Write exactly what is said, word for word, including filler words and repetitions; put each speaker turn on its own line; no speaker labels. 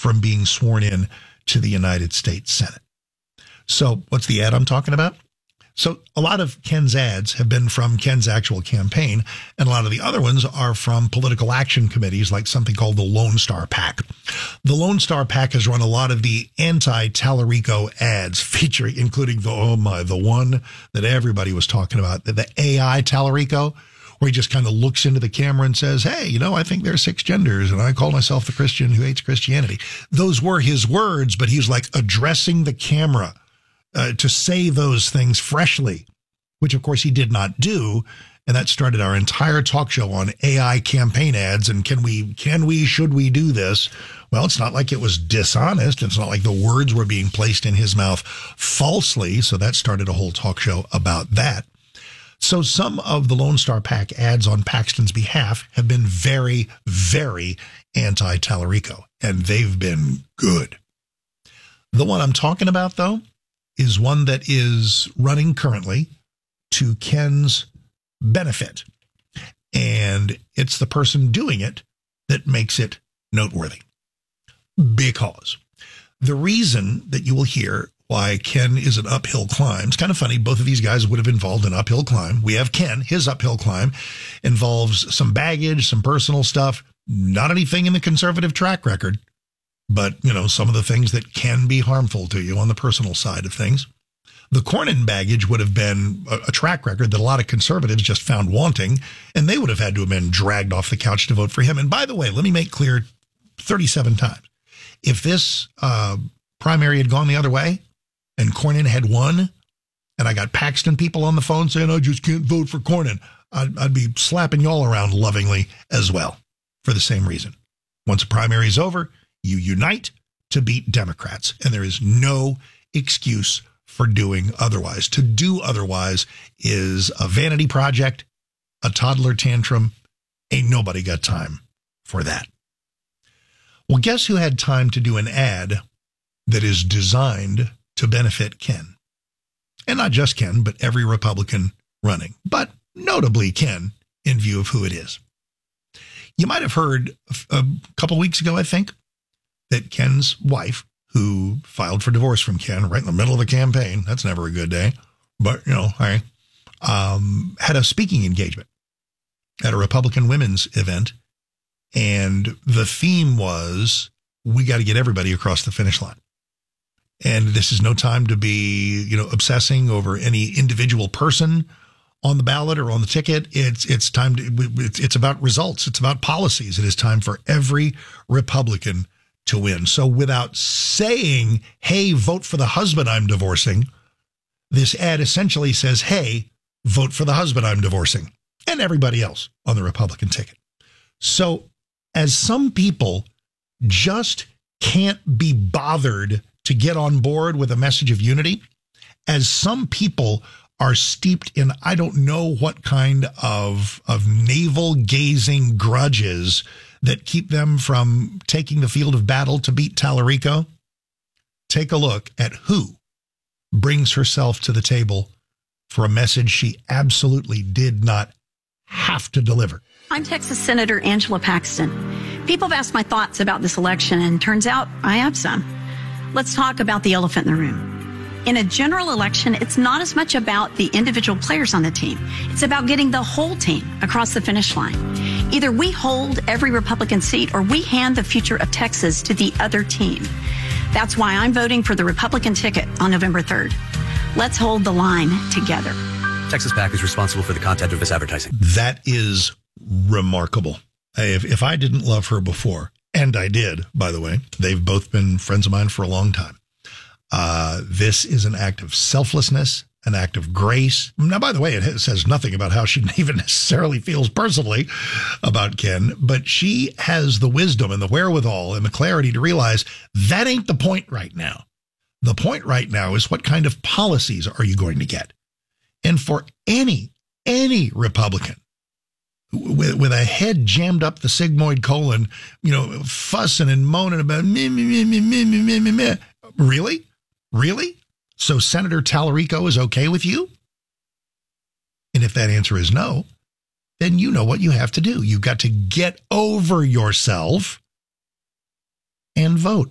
from being sworn in to the United States Senate. So what's the ad I'm talking about? So a lot of Ken's ads have been from Ken's actual campaign, and a lot of the other ones are from political action committees like something called the Lone Star PAC. The Lone Star PAC has run a lot of the anti-Tallarico ads featuring, including the, oh my, the one that everybody was talking about, the, the A I Tallarico, where he just kind of looks into the camera and says, hey, you know, I think there are six genders, and I call myself the Christian who hates Christianity. Those were his words, but he was like addressing the camera Uh, to say those things freshly, which of course he did not do. And that started our entire talk show on A I campaign ads. And can we, can we, should we do this? Well, it's not like it was dishonest. It's not like the words were being placed in his mouth falsely. So that started a whole talk show about that. So some of the Lone Star PAC ads on Paxton's behalf have been very, very anti-Tallarico, and they've been good. The one I'm talking about, though, is one that is running currently to Ken's benefit. And it's the person doing it that makes it noteworthy. Because the reason that you will hear why Ken is an uphill climb, it's kind of funny, both of these guys would have involved an uphill climb. We have Ken, his uphill climb involves some baggage, some personal stuff, not anything in the conservative track record, but, you know, some of the things that can be harmful to you on the personal side of things. The Cornyn baggage would have been a, a track record that a lot of conservatives just found wanting, and they would have had to have been dragged off the couch to vote for him. And by the way, let me make clear thirty-seven times, if this uh, primary had gone the other way and Cornyn had won, and I got Paxton people on the phone saying, I just can't vote for Cornyn, I'd, I'd be slapping y'all around lovingly as well for the same reason. Once a primary is over, you unite to beat Democrats, and there is no excuse for doing otherwise. To do otherwise is a vanity project, a toddler tantrum. Ain't nobody got time for that. Well, guess who had time to do an ad that is designed to benefit Ken? And not just Ken, but every Republican running, but notably Ken in view of who it is. You might have heard a couple weeks ago, I think, that Ken's wife, who filed for divorce from Ken right in the middle of the campaign, that's never a good day, but, you know, hey, um, had a speaking engagement at a Republican women's event. And the theme was, we got to get everybody across the finish line. And this is no time to be, you know, obsessing over any individual person on the ballot or on the ticket. It's it's time to, it's about results. It's about policies. It is time for every Republican to win. So without saying, hey, vote for the husband I'm divorcing, this ad essentially says, hey, vote for the husband I'm divorcing, and everybody else on the Republican ticket. So as some people just can't be bothered to get on board with a message of unity, as some people are steeped in I don't know what kind of, of navel-gazing grudges that keep them from taking the field of battle to beat Tallarico, take a look at who brings herself to the table for a message she absolutely did not have to deliver.
I'm Texas Senator Angela Paxton. People have asked my thoughts about this election, and turns out I have some. Let's talk about the elephant in the room. In a general election, it's not as much about the individual players on the team. It's about getting the whole team across the finish line. Either we hold every Republican seat or we hand the future of Texas to the other team. That's why I'm voting for the Republican ticket on November third. Let's hold the line together.
Texas PAC is responsible for the content of this advertising.
That is remarkable. If, if I didn't love her before, and I did, by the way, they've both been friends of mine for a long time. Uh, this is an act of selflessness, an act of grace. Now, by the way, it says nothing about how she even necessarily feels personally about Ken, but she has the wisdom and the wherewithal and the clarity to realize that ain't the point right now. The point right now is what kind of policies are you going to get? And for any, any Republican with, with a head jammed up the sigmoid colon, you know, fussing and moaning about me, me, me, me, me, me, me, me, me. Really? Really? So Senator Tallarico is okay with you? And if that answer is no, then you know what you have to do. You've got to get over yourself and vote.